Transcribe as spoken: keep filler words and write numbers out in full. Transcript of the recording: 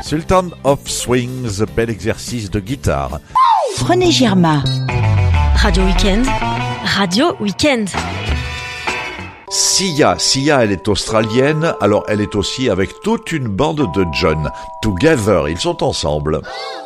Sultan of Swings, bel exercice de guitare. René Girma. Radio Weekend. Radio Weekend. Sia, Sia, elle est australienne, alors elle est aussi avec toute une bande de John. Together, ils sont ensemble.